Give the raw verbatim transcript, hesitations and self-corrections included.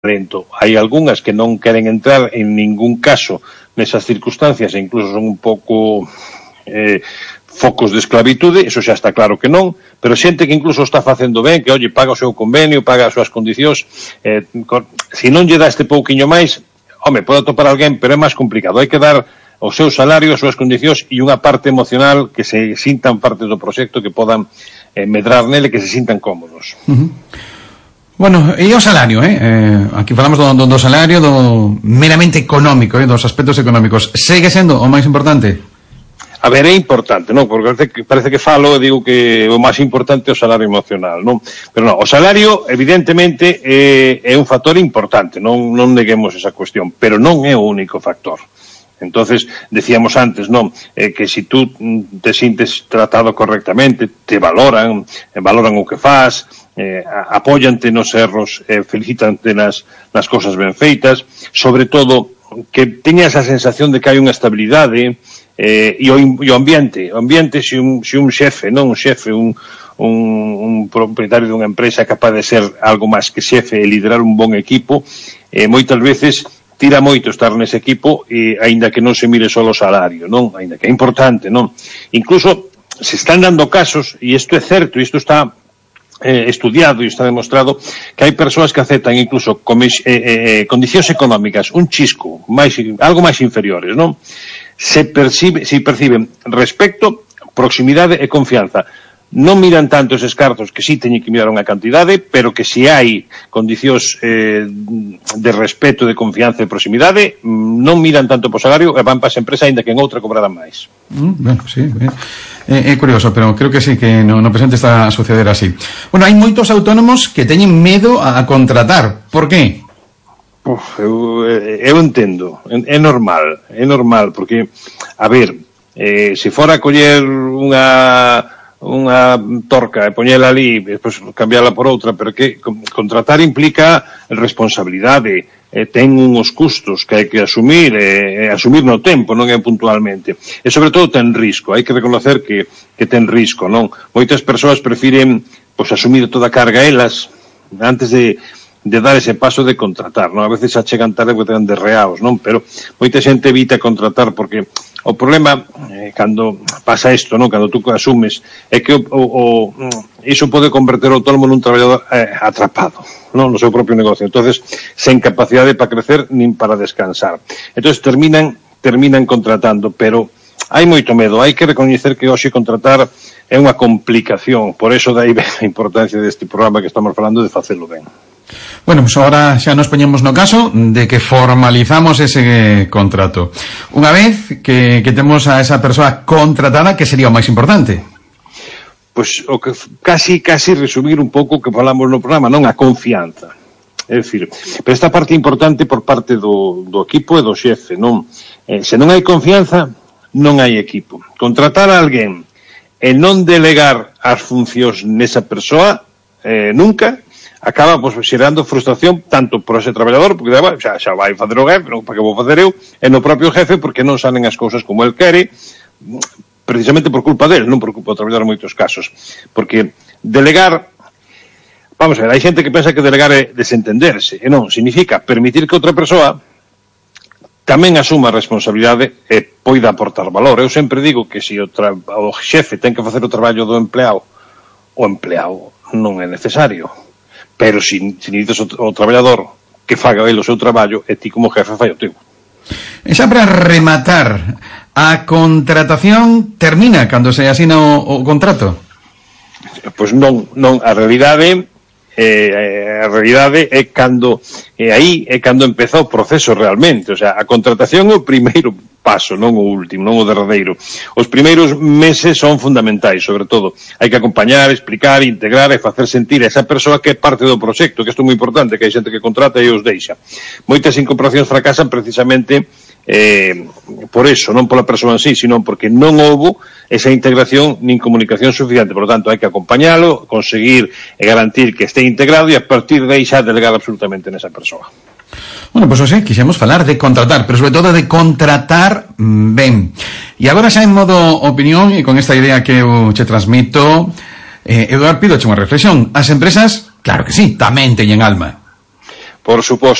talento. Hai algunhas que non queren entrar en ningún caso nesas circunstancias e incluso son un pouco eh, focos de esclavitude, eso xa está claro que non, pero xente que incluso está facendo ben, que, oye, paga o seu convenio, paga as súas condicións, eh, se non lle dá este pouquiño máis, home, pode atopar alguén, pero é máis complicado, hai que dar o seu salario, as súas condicións e unha parte emocional que se sintan parte do proxecto, que podan eh, medrar nele, que se sintan cómodos. Uh-huh. Bueno, e o salario, eh? eh aquí falamos do, do, do salario, do meramente económico, eh? dos aspectos económicos. Segue sendo o máis importante? A ver, é importante, non? Porque parece que, parece que falo e digo que o máis importante é o salario emocional, non? Pero non, o salario, evidentemente, é, é un factor importante, non, non neguemos esa cuestión, pero non é o único factor. Entonces, decíamos antes, non, eh, que si tú te sintes tratado correctamente, te valoran, eh, valoran o que faz, eh, apóyante nos erros, eh, felicitante nas, nas cosas ben feitas, sobre todo, que teñas a sensación de que hai unha estabilidade, eh, e, o, e o ambiente, o ambiente, se un, se un xefe, non un xefe, un, un, un propietario dunha empresa capaz de ser algo máis que xefe e liderar un bon equipo, eh, moitas veces tira moito estar nese equipo, e aínda que non se mire só o salario, non? Aínda que é importante, non? Incluso se están dando casos, e isto é certo, e isto está eh, estudiado e está demostrado, que hai persoas que aceptan incluso comis, eh, eh, condicións económicas, un chisco, máis, algo máis inferiores, non? Se percibe, se perciben respecto, proximidade e confianza. Non miran tanto eses cartos, que sí teñen que mirar unha cantidade, pero que se hai condicións eh, de respeto, de confianza e proximidade, non miran tanto po salario e van para esa empresa, ainda que en outra cobraran máis. Mm, bueno, sí, ben. É, é curioso, pero creo que sí, que no, no presente está a suceder así. Bueno, hai moitos autónomos que teñen medo a contratar. Por qué? Uf, eu, eu entendo, é normal, é normal, porque, a ver, eh, se fora a coller unha unha torca e poñela ali e despois cambiarla por outra, pero que contratar implica responsabilidade, eh, ten uns custos que hai que asumir, e eh, asumir no tempo, non é puntualmente, e sobre todo ten risco, hai que reconocer que, que ten risco, non? Moitas persoas prefiren pois, asumir toda a carga elas antes de de dar ese paso de contratar, non? A veces xa chegan tarde porque ten derreados, non? Pero moita xente evita contratar porque o problema, eh, cando pasa isto, non? Cando tú asumes, é que o, o, o, iso pode converter o autónomo nun traballador eh, atrapado, non? No seu propio negocio. Entonces, sen capacidade para crecer nin para descansar. Entonces, terminan, terminan contratando, pero hai moito medo, hai que recoñecer que hoxe contratar é unha complicación, por eso dai a importancia deste programa que estamos falando de facelo ben. Bueno, pues ahora xa nos poñemos no caso de que formalizamos ese contrato. Unha vez que, que temos a esa persoa contratada, que sería o máis importante? Pois o que casi, casi resumir un pouco o que falamos no programa, non? A confianza. É dicir, pero esta parte importante por parte do, do equipo e do xefe, non? Eh, se non hai confianza, non hai equipo. Contratar a alguén e non delegar as funcións nesa persoa, eh, nunca, acaba pois, xerando frustración tanto por ese traballador, porque xa, xa vai fazer o jefe, non, para que vou fazer eu, e no propio jefe, porque non salen as cousas como el quere, precisamente por culpa del, non por culpa do traballador en moitos casos. Porque delegar, vamos a ver, hai xente que pensa que delegar é desentenderse, e non, significa permitir que outra persoa tamén asuma a responsabilidade e poida aportar valor. Eu sempre digo que se o, tra- o xefe ten que facer o traballo do empleado, o empleado non é necesario. Pero se si, si necesitas o, o traballador que faga ele o seu traballo, e ti como jefe fai o teu. E xa para rematar, a contratación termina cando se asina o, o contrato? Pois non, non, a realidade eh, a realidade é cando e aí é cando empeza o proceso realmente, o sea, a contratación é o primeiro paso, non o último, non o derradeiro. Os primeiros meses son fundamentais, sobre todo. Hai que acompañar, explicar, integrar e facer sentir a esa persoa que é parte do proxecto, que isto é moi importante, que hai xente que contrata e os deixa. Moitas incorporacións fracasan precisamente eh, por eso, non pola persoa en sí, sino porque non houbo esa integración nin comunicación suficiente. Por lo tanto, hai que acompañalo, conseguir e garantir que este integrado e a partir de aí xa delegar absolutamente nesa persoa. Bueno, pois pues, hoxe quixemos falar de contratar, pero sobre todo de contratar ben. E agora xa en modo opinión, e con esta idea que eu che transmito, eh, Eduardo, pidoche unha reflexión. As empresas, claro que sí, tamén teñen alma. Por suposto.